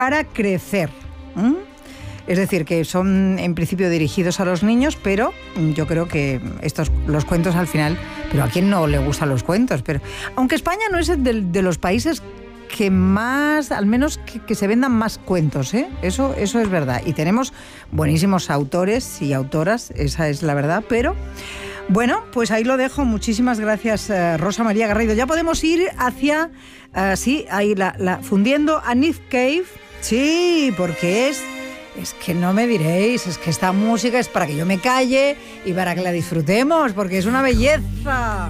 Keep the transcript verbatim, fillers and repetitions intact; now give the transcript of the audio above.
para crecer. ¿Mm? Es decir, que son en principio dirigidos a los niños, pero yo creo que estos los cuentos al final, pero a quién no le gustan los cuentos, pero aunque España no es de, de los países que más, al menos que, que se vendan más cuentos, ¿eh? Eso, eso es verdad. Y tenemos buenísimos autores y autoras, esa es la verdad, pero bueno, pues ahí lo dejo. Muchísimas gracias, uh, Rosa María Garrido. Ya podemos ir hacia, uh, sí, ahí la, la fundiendo a Nick Cave, sí, porque es... Es que no me diréis, es que esta música es para que yo me calle y para que la disfrutemos, porque es una belleza.